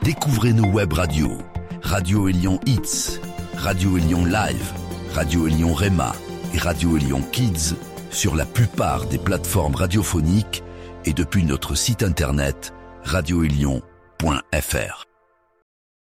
Découvrez nos web radios, Radio Élion Hits, Radio Élion Live, Radio Élion Rema et Radio Élion Kids sur la plupart des plateformes radiophoniques et depuis notre site internet radioélion.fr.